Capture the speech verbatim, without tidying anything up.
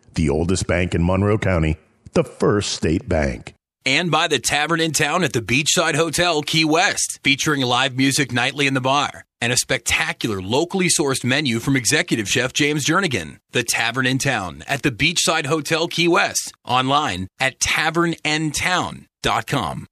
The oldest bank in Monroe County, the First State Bank. And by the Tavern in Town at the Beachside Hotel, Key West, featuring live music nightly in the bar and a spectacular locally sourced menu from executive chef James Jernigan. The Tavern in Town at the Beachside Hotel, Key West, online at tavern n town dot com.